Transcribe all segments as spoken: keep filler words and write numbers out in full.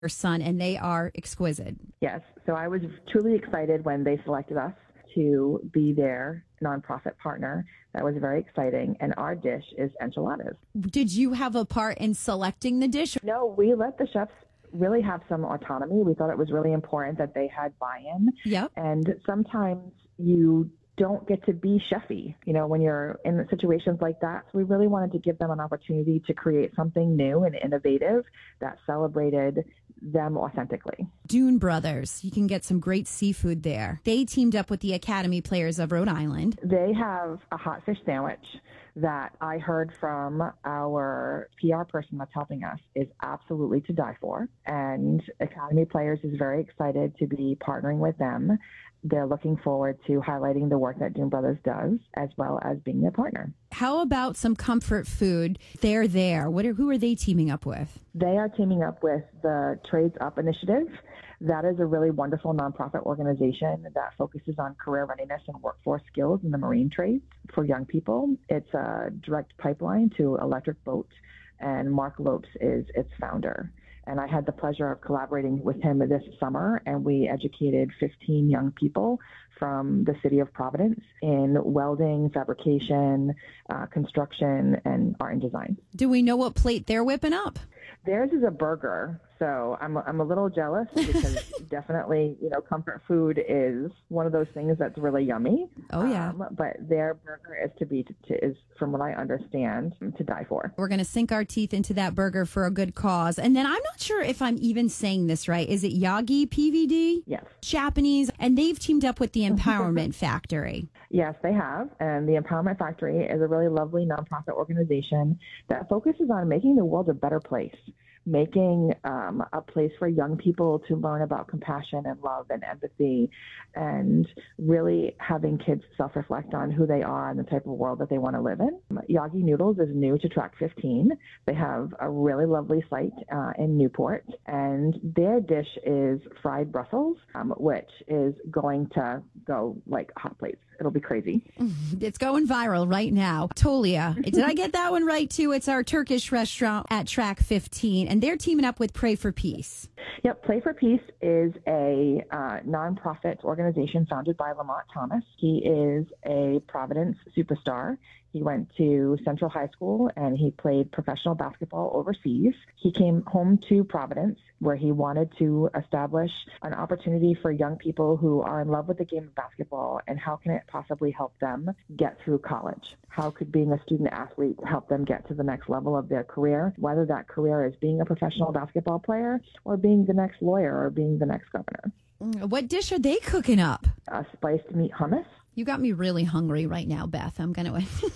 son, and they are exquisite. Yes. So I was truly excited when they selected us to be their nonprofit partner. That was very exciting. And our dish is enchiladas. Did you have a part in selecting the dish? No, we let the chefs really have some autonomy. We thought it was really important that they had buy-in. Yep. And sometimes you don't get to be chefy, you know, when you're in situations like that. So we really wanted to give them an opportunity to create something new and innovative that celebrated them authentically. Dune Brothers, you can get some great seafood there. They teamed up with the Academy Players of Rhode Island. They have a hot fish sandwich that I heard from our P R person that's helping us is absolutely to die for. And Academy Players is very excited to be partnering with them. They're looking forward to highlighting the work that Dune Brothers does, as well as being their partner. How about some comfort food? They're there. What are, who are they teaming up with? They are teaming up with the Trades Up Initiative. That is a really wonderful nonprofit organization that focuses on career readiness and workforce skills in the marine trades for young people. It's a direct pipeline to electric boats, and Mark Lopes is its founder. And I had the pleasure of collaborating with him this summer, and we educated fifteen young people from the city of Providence in welding, fabrication, uh, construction, and art and design. Do we know what plate they're whipping up? Theirs is a burger, so I'm I'm a little jealous because definitely, you know, comfort food is one of those things that's really yummy. Oh yeah. Um, but their burger is to be to, is, from what I understand, to die for. We're going to sink our teeth into that burger for a good cause. And then I'm not sure if I'm even saying this right. Is it Yagi P V D? Yes. Japanese, and they've teamed up with the Empowerment Factory. Yes, they have. And the Empowerment Factory is a really lovely nonprofit organization that focuses on making the world a better place, making um, a place for young people to learn about compassion and love and empathy, and really having kids self-reflect on who they are and the type of world that they want to live in. Yagi Noodles is new to Track fifteen. They have a really lovely site uh, in Newport, and their dish is fried Brussels, um, which is going to go like hot plates. It'll be crazy. It's going viral right now. Tolia. Did I get that one right, too? It's our Turkish restaurant at Track fifteen, and they're teaming up with Pray for Peace. Yep. Play for Peace is a uh, nonprofit organization founded by Lamont Thomas. He is a Providence superstar. He went to Central High School and he played professional basketball overseas. He came home to Providence where he wanted to establish an opportunity for young people who are in love with the game of basketball, and how can it possibly help them get through college? How could being a student athlete help them get to the next level of their career, whether that career is being a professional basketball player or being the next lawyer or being the next governor. What dish are they cooking up? Uh, spiced meat hummus. You got me really hungry right now, Beth. I'm going to...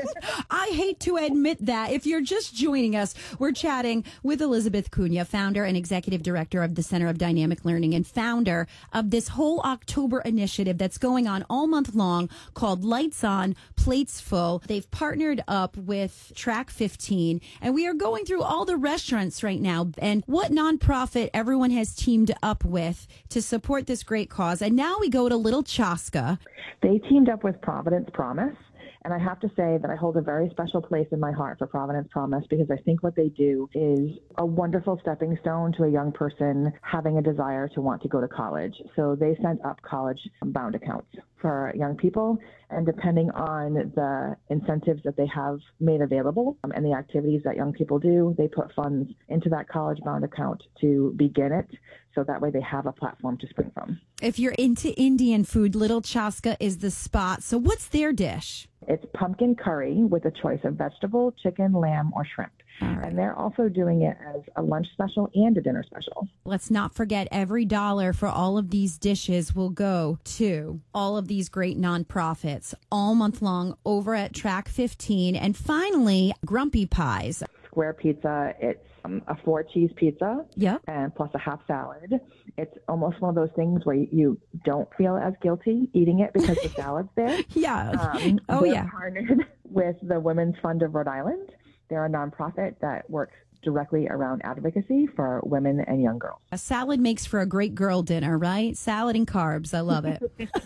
I hate to admit that. If you're just joining us, we're chatting with Elizabeth Cunha, founder and executive director of the Center of Dynamic Learning and founder of this whole October initiative that's going on all month long called Lights On, Plates Full. They've partnered up with Track fifteen, and we are going through all the restaurants right now and what nonprofit everyone has teamed up with to support this great cause. And now we go to Little Chaska. They teamed up with Providence Promise, and I have to say that I hold a very special place in my heart for Providence Promise because I think what they do is a wonderful stepping stone to a young person having a desire to want to go to college. So they sent up college-bound accounts for young people, and depending on the incentives that they have made available um, and the activities that young people do, they put funds into that college-bound account to begin it, so that way they have a platform to spring from. If you're into Indian food, Little Chaska is the spot. So what's their dish? It's pumpkin curry with a choice of vegetable, chicken, lamb, or shrimp. Right. And they're also doing it as a lunch special and a dinner special. Let's not forget every dollar for all of these dishes will go to all of these great nonprofits all month long over at Track fifteen. And finally, Grumpy Pies. Square pizza. It's um, a four cheese pizza. Yep. And plus a half salad. It's almost one of those things where you don't feel as guilty eating it because the salad's there. Yeah. Um, oh, they're yeah. partnered with the Women's Fund of Rhode Island. They're a nonprofit that works directly around advocacy for women and young girls. A salad makes for a great girl dinner, right? Salad and carbs. I love it.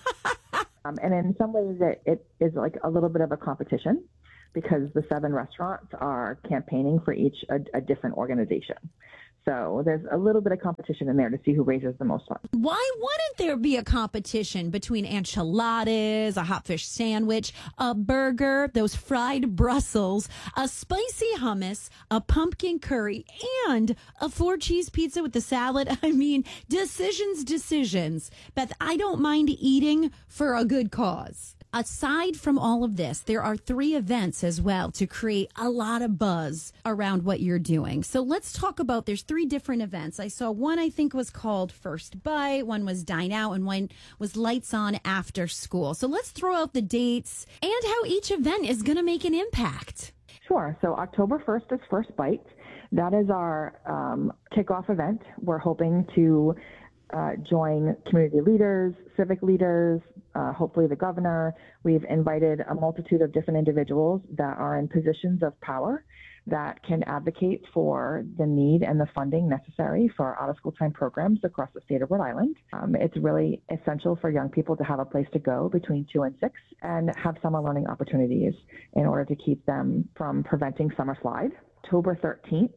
um, and in some ways, it, it is like a little bit of a competition because the seven restaurants are campaigning for each a, a different organization. So there's a little bit of competition in there to see who raises the most funds. Why wouldn't there be a competition between enchiladas, a hot fish sandwich, a burger, those fried Brussels, a spicy hummus, a pumpkin curry, and a four cheese pizza with the salad? I mean, decisions, decisions. Beth, I don't mind eating for a good cause. Aside from all of this, there are three events as well to create a lot of buzz around what you're doing. So let's talk about, there's three different events. I saw one I think was called First Bite, one was Dine Out, and one was Lights On After School. So let's throw out the dates and how each event is going to make an impact. Sure. So October first is First Bite. That is our um, kickoff event. We're hoping to uh, join community leaders, civic leaders, Uh, hopefully the governor. We've invited a multitude of different individuals that are in positions of power that can advocate for the need and the funding necessary for out-of-school time programs across the state of Rhode Island. Um, it's really essential for young people to have a place to go between two and six and have summer learning opportunities in order to keep them from preventing summer slide. October thirteenth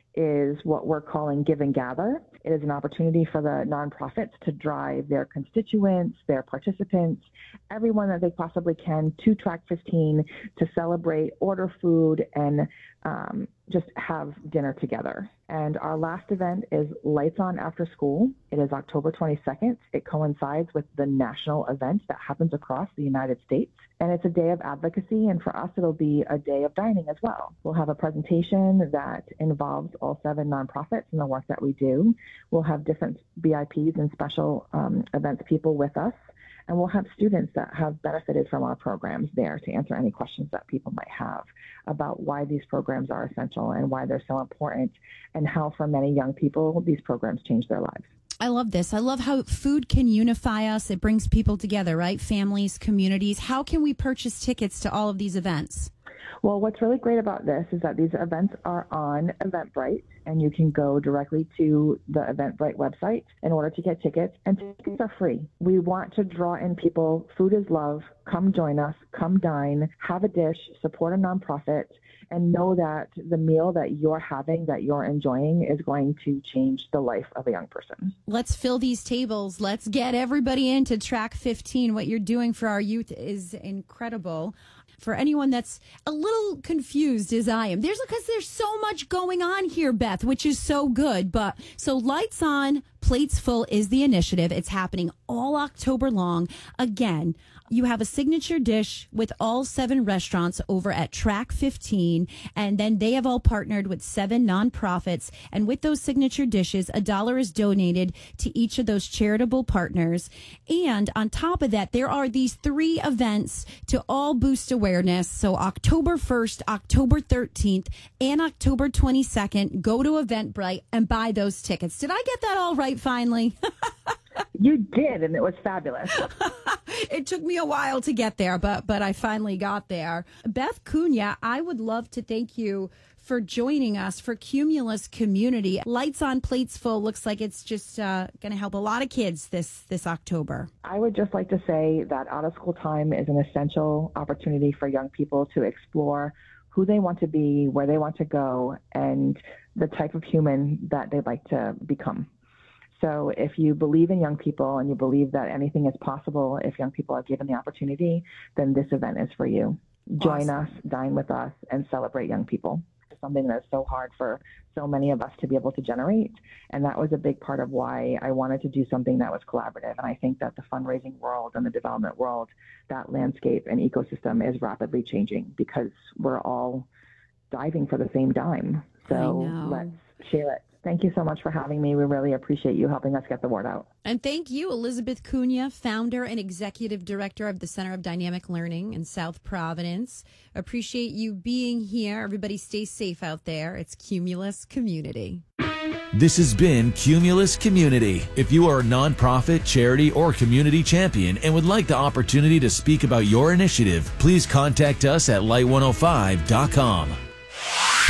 is what we're calling Give and Gather. It is an opportunity for the nonprofits to drive their constituents, their participants, everyone that they possibly can to Track fifteen to celebrate, order food, and um, just have dinner together. And our last event is Lights On After School. It is October twenty-second. It coincides with the national event that happens across the United States. And it's a day of advocacy, and for us, it'll be a day of dining as well. We'll have a presentation that involves all seven nonprofits and the work that we do. We'll have different V I Ps and special um, events people with us. And we'll have students that have benefited from our programs there to answer any questions that people might have about why these programs are essential and why they're so important, and how for many young people, these programs change their lives. I love this. I love how food can unify us. It brings people together, right? Families, communities. How can we purchase tickets to all of these events? Well, what's really great about this is that these events are on Eventbrite, and you can go directly to the Eventbrite website in order to get tickets, and tickets are free. We want to draw in people. Food is love. Come join us. Come dine. Have a dish. Support a nonprofit, and know that the meal that you're having, that you're enjoying, is going to change the life of a young person. Let's fill these tables. Let's get everybody into Track fifteen. What you're doing for our youth is incredible. For anyone that's a little confused as I am, there's because there's so much going on here, Beth, which is so good. But so Lights On, Plates Full is the initiative. It's happening all October long. Again, you have a signature dish with all seven restaurants over at Track fifteen, and then they have all partnered with seven nonprofits. And with those signature dishes, a dollar is donated to each of those charitable partners. And on top of that, there are these three events to all boost awareness. So October first, October thirteenth, and October twenty-second, go to Eventbrite and buy those tickets. Did I get that all right finally? You did, and it was fabulous. It took me a while to get there, but but I finally got there. Beth Cunha, I would love to thank you for joining us for Cumulus Community. Lights On, Plates Full looks like it's just uh, going to help a lot of kids this, this October. I would just like to say that out-of-school time is an essential opportunity for young people to explore who they want to be, where they want to go, and the type of human that they'd like to become. So if you believe in young people and you believe that anything is possible if young people are given the opportunity, then this event is for you. Join Awesome. us, dine with us, and celebrate young people. It's something that's so hard for so many of us to be able to generate. And that was a big part of why I wanted to do something that was collaborative. And I think that the fundraising world and the development world, that landscape and ecosystem is rapidly changing because we're all diving for the same dime. So let's share it. Thank you so much for having me. We really appreciate you helping us get the word out. And thank you, Elizabeth Cunha, founder and executive director of the Center of Dynamic Learning in South Providence. Appreciate you being here. Everybody stay safe out there. It's Cumulus Community. This has been Cumulus Community. If you are a nonprofit, charity, or community champion and would like the opportunity to speak about your initiative, please contact us at light one oh five dot com.